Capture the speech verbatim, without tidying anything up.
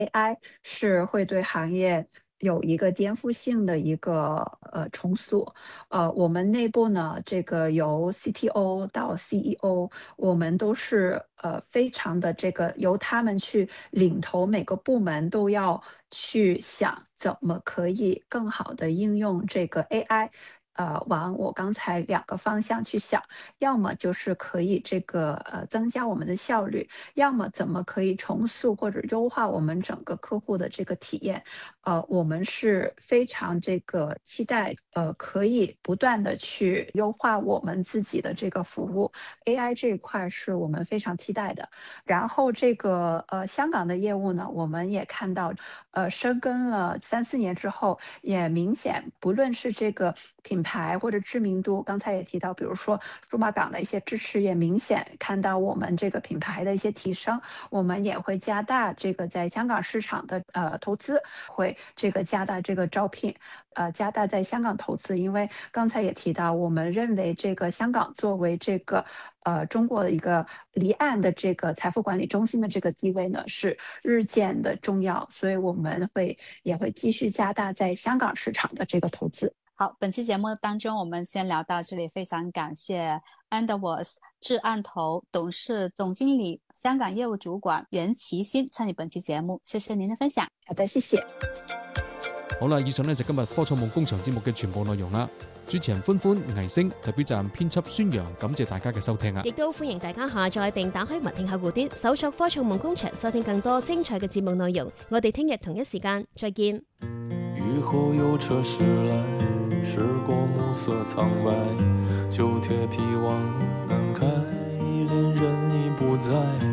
A I 是会对行业有一个颠覆性的一个呃重塑。呃，我们内部呢，这个由 C T O 到 C E O，我们都是呃非常的这个由他们去领头，每个部门都要去想怎么可以更好的应用这个 A I。呃，往我刚才两个方向去想，要么就是可以这个呃增加我们的效率，要么怎么可以重塑或者优化我们整个客户的这个体验。呃，我们是非常这个期待，呃，可以不断的去优化我们自己的这个服务。A I 这一块是我们非常期待的。然后这个呃香港的业务呢，我们也看到，呃，深耕了三四年之后，也明显不论是这个品牌或者知名度，刚才也提到，比如说数码港的一些支持，也明显看到我们这个品牌的一些提升。我们也会加大这个在香港市场的呃投资，会这个加大这个招聘，呃加大在香港投资。因为刚才也提到，我们认为这个香港作为这个呃中国的一个离岸的这个财富管理中心的这个地位呢，是日渐的重要，所以我们会也会继续加大在香港市场的这个投资。 好，本期节目当中我们先聊到这里，非常感謝 Underworks 至岸投董事總經理香港業務主管袁其欣參與本期節目，謝謝您的分享。 好的，謝謝。 好啦，以上呢就今日科創夢工場節目嘅全部內容啦。主持人歡歡、倪星，代表站編輯宣揚，感謝大家嘅收聽啊！ 亦都歡迎大家下載並打開默聽客戶端，搜索科創夢工場，收聽更多精彩嘅節目內容。我哋聽日同一時間再見。 雨後有車駛來，駛過暮色蒼白，舊鐵皮往南開，戀人已不在。